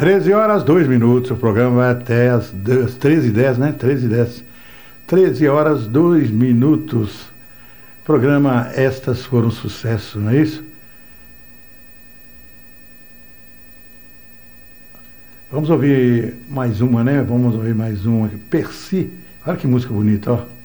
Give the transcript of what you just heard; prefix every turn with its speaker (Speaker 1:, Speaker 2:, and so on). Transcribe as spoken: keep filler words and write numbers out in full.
Speaker 1: treze horas, dois minutos. O programa vai até as treze e dez, né? treze e dez. treze horas, dois minutos. Programa Estas Foram Sucesso, não é isso? Vamos ouvir mais uma, né? Vamos ouvir mais uma. Percy. Olha que música bonita, ó.